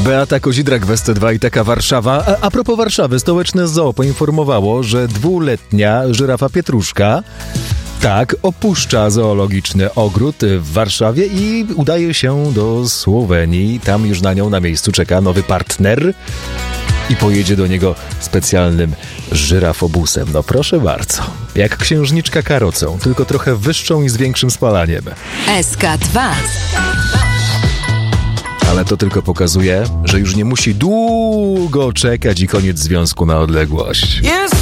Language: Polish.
Beata Kozidrak w SC2 i taka Warszawa. A propos Warszawy, stołeczne zoo poinformowało, że 2-letnia żyrafa Pietruszka opuszcza zoologiczny ogród w Warszawie i udaje się do Słowenii. Tam już na nią na miejscu czeka nowy partner i pojedzie do niego specjalnym żyrafobusem. No proszę bardzo. Jak księżniczka karocą, tylko trochę wyższą i z większym spalaniem. SK2. Ale to tylko pokazuje, że już nie musi długo czekać i koniec związku na odległość.